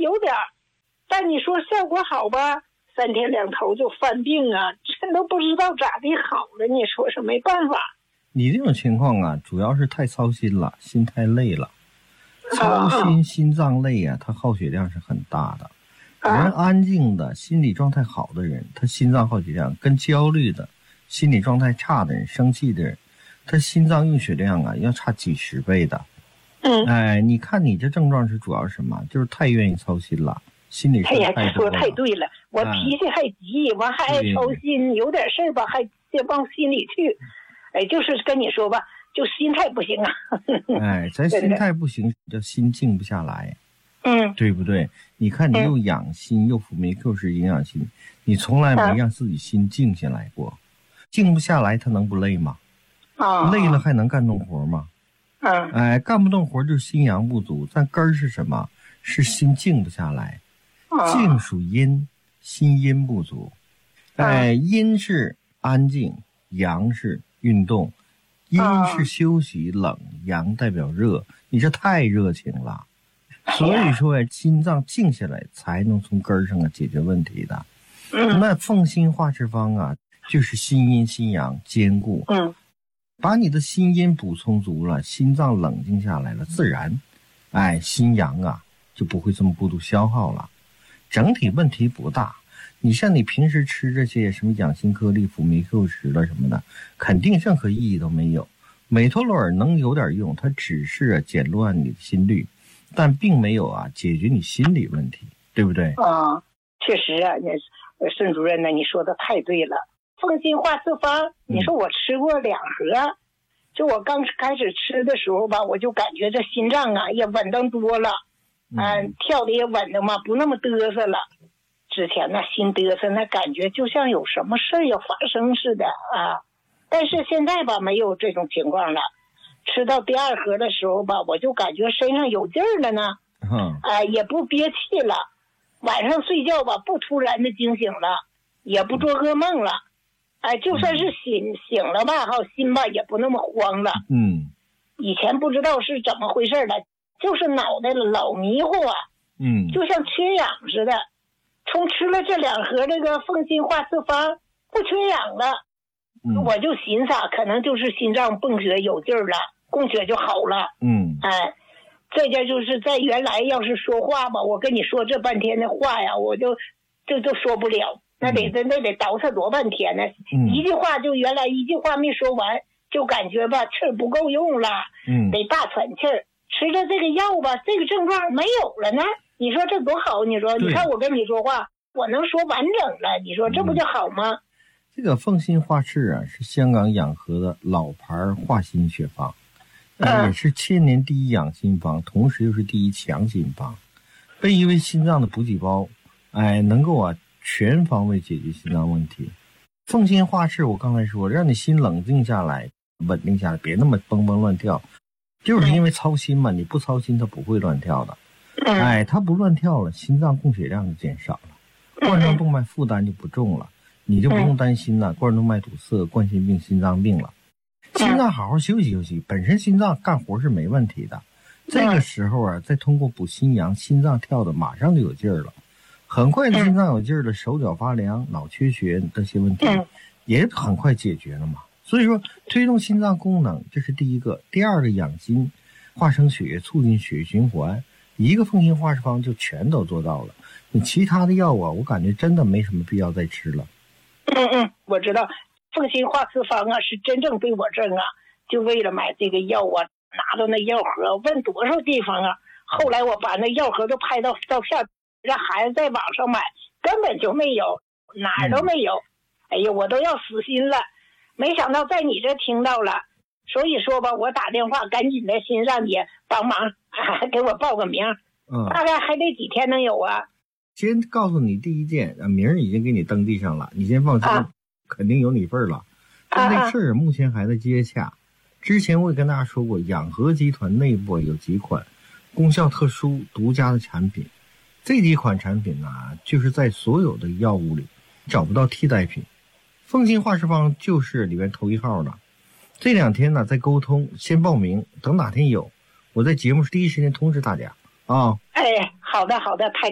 有点，但你说效果好吧，3天2头就犯病啊，这都不知道咋地好了，你说是没办法。 你这种情况啊，主要是太操心了，心太累了。操心心脏累啊，它耗血量是很大的。人安静的心理状态好的人，他心脏耗血量跟焦虑的心理状态差的人，生气的人，他心脏用血量啊要差几十倍的。你看你这症状是主要是什么？就是太愿意操心了，心里事太多了。说太对了，我脾气还急，我还爱操心，有点事吧还先往心里去。就是跟你说吧，就心态不行啊。 咱心态不行，叫心静不下来。对不对？你看你又养心又辅酶 Q 是营养心，你从来没让自己心静下来过。静不下来，他能不累吗？累了还能干动活吗？干不动活就是心阳不足，但根儿是什么？是心静不下来。静属阴，心阴不足。阴是安静，阳是运动，阴是休息冷，阳代表热，你这太热情了。所以说心脏静下来才能从根儿上解决问题的。那凤心化赤方啊，就是心阴心阳兼顾。把你的心阴补充足了，心脏冷静下来了，自然心阳啊就不会这么过度消耗了，整体问题不大。你像你平时吃这些什么养心颗粒、辅酶 Q 十了什么的，肯定任何意义都没有。美托罗尔能有点用，它只是减乱你的心率，但并没有解决你心理问题，对不对？ 确实啊，孙主任呢，你说的太对了。凤心化赤方，你说我吃过2盒，就我刚开始吃的时候吧，我就感觉这心脏啊也稳当多了，跳的也稳当嘛，不那么嘚瑟了。之前呢心嘚瑟，那感觉就像有什么事要发生似的啊。但是现在吧没有这种情况了，吃到第2盒的时候吧，我就感觉身上有劲儿了呢，也不憋气了，晚上睡觉吧不突然的惊醒了，也不做噩梦了，就算是醒了吧心吧也不那么慌了。以前不知道是怎么回事了，就是脑袋老迷糊啊，就像缺氧似的。从吃了这2盒这个凤心化赤方不缺氧了，我就寻思可能就是心脏泵血有劲儿了，供血就好了。这家就是在原来要是说话吧，我跟你说这半天的话呀，我就说不了，那得捯饬多半天呢。一句话就原来一句话没说完，就感觉吧气儿不够用了，得大喘气儿。吃了这个药吧，这个症状没有了呢。你说这多好？你说，你看我跟你说话，我能说完整了，你说这不就好吗？ 这个凤心化赤啊，是香港养和的老牌化心血方，也是千年第一养心方，同时又是第一强心方，被誉为心脏的补给包，能够全方位解决心脏问题。凤心化赤，我刚才说，让你心冷静下来，稳定下来，别那么蹦蹦乱跳，就是因为操心嘛，你不操心它不会乱跳的。它不乱跳了，心脏供血量就减少了，冠状动脉负担就不重了，你就不用担心了冠状动脉堵塞、冠心病、心脏病了。心脏好好休息休息，本身心脏干活是没问题的，这个时候再通过补心阳，心脏跳的马上就有劲儿了，很快的心脏有劲儿了，手脚发凉、脑缺血这些问题也很快解决了嘛。所以说推动心脏功能，这是第一个。第二个，养心化生血液，促进血液循环，一个凤心化赤方就全都做到了。你其他的药我感觉真的没什么必要再吃了。 我知道凤心化赤方是真正对我症就为了买这个药拿到那药盒问多少地方后来我把那药盒都拍到照片，让孩子在网上买，根本就没有，哪儿都没有。哎呀，我都要死心了，没想到在你这听到了。所以说吧，我打电话赶紧的先让你帮忙给我报个名，大概还得几天能有啊？ 先告诉你第一件，名已经给你登记上了，你先放心，肯定有你份了。但这事儿目前还在接洽。之前我也跟大家说过，养和集团内部有几款功效特殊、独家的产品，这几款产品就是在所有的药物里找不到替代品。凤心化赤方就是里面头1号的。这2天再沟通，先报名，等哪天有，我在节目第一时间通知大家啊。 好的，太